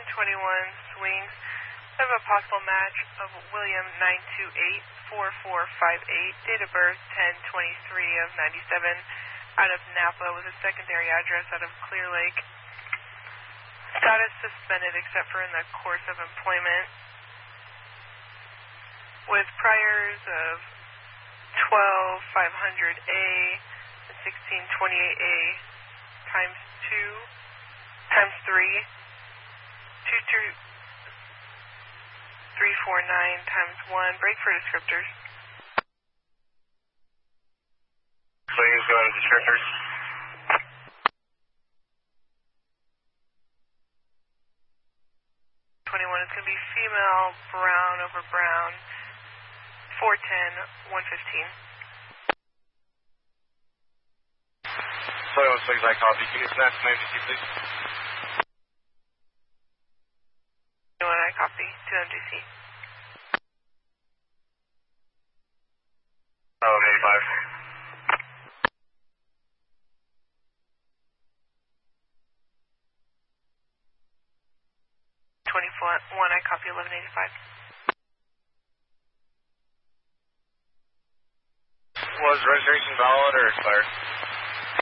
swings. I have a possible match of William 9284458, date of birth 10/23 of 97, out of Napa with a secondary address out of Clear Lake. Status suspended except for in the course of employment, with priors of 12500A and 1628A times 2 times 3 22349 times 1. Break for descriptors. Please go to descriptors. 21 is going to be female, brown over brown, 410-115. 21 swings, I copy. Can you snatch an MDC, please? 21, I copy. 2 MDC. Oh, 85. 21, I copy. 1185. Was registration valid or expired?